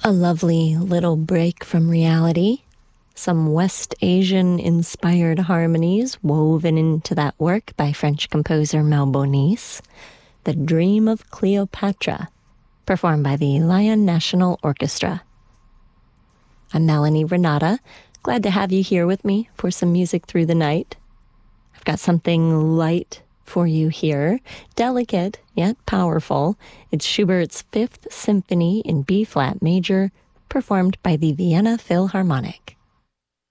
A lovely little break from reality. Some West Asian-inspired harmonies woven into that work by French composer Malbonis. The Dream of Cleopatra, performed by the Lyon National Orchestra. I'm Melanie Renata. Glad to have you here with me for some music through the night. I've got something light for you here, delicate yet powerful. It's Schubert's Fifth Symphony in B-flat major, performed by the Vienna Philharmonic.